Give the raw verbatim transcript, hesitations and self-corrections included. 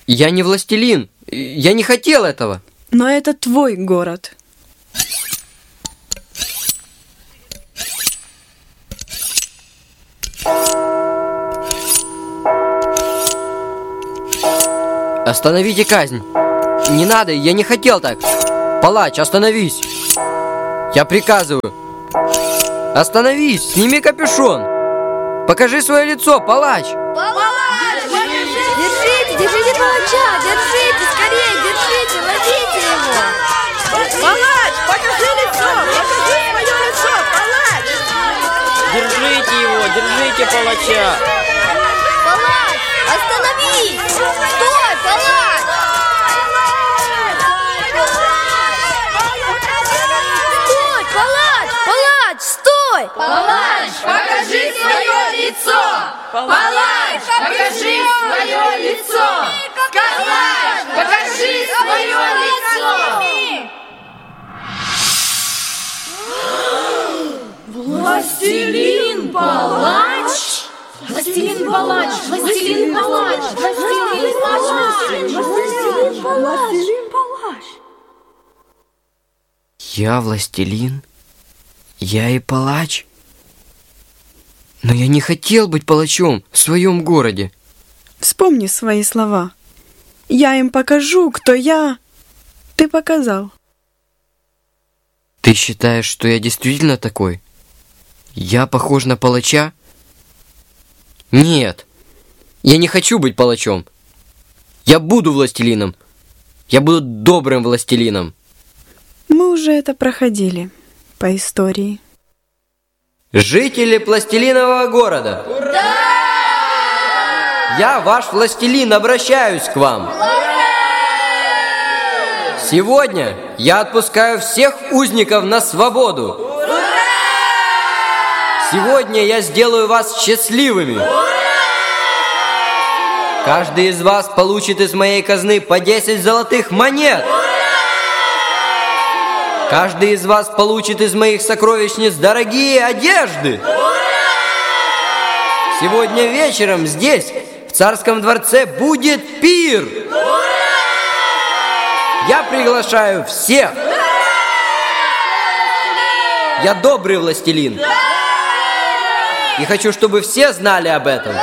Я не властелин. Я не хотел этого. Но это твой город. Остановите казнь. Не надо, я не хотел так. Палач, остановись. Я приказываю. Остановись, сними капюшон. Покажи свое лицо, палач. Палач! Держите, держите палача! Держите, скорее, держите, ловите его! Палач, покажи лицо! Покажи свое лицо, палач! Держите его, держите палача. Палач, остановись! Стой, палач! Стой, палач! Палач, стой! Палач, покажи свое лицо! Палач, покажи свое лицо! Палач, покажи свое лицо! Властелин палач! Властелин палач! Властелин палач! Властелин палач! Властелин палач! Я властелин? Я и палач? Но я не хотел быть палачом в своем городе. Вспомни свои слова. Я им покажу, кто я. Ты показал. Ты считаешь, что я действительно такой? Я похож на палача? Нет, я не хочу быть палачом. Я буду властелином. Я буду добрым властелином. Мы уже это проходили по истории. Жители пластилинового города! Ура! Я, ваш властелин, обращаюсь к вам. Сегодня я отпускаю всех узников на свободу. Ура! Сегодня я сделаю вас счастливыми. Ура! Каждый из вас получит из моей казны по десять золотых монет. Ура! Каждый из вас получит из моих сокровищниц дорогие одежды. Ура! Сегодня вечером здесь, в царском дворце, будет пир. Ура! Я приглашаю всех. Я добрый властелин. И хочу, чтобы все знали об этом.